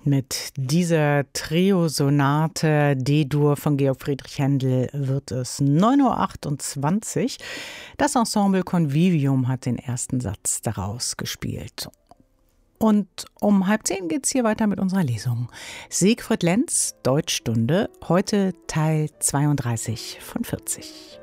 Mit dieser Trio-Sonate D-Dur von Georg Friedrich Händel wird es 9:28 Uhr. Das Ensemble Convivium hat den ersten Satz daraus gespielt. Und um 9:30 geht es hier weiter mit unserer Lesung. Siegfried Lenz, Deutschstunde, heute Teil 32 von 40.